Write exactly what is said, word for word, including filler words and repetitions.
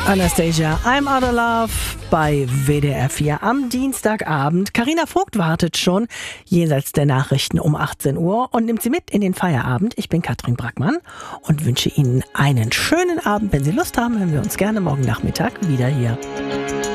Anastasia, I'm Out of Love bei W D R vier am Dienstagabend. Carina Vogt wartet schon jenseits der Nachrichten um achtzehn Uhr und nimmt sie mit in den Feierabend. Ich bin Katrin Brackmann und wünsche Ihnen einen schönen Abend. Wenn Sie Lust haben, hören wir uns gerne morgen Nachmittag wieder hier.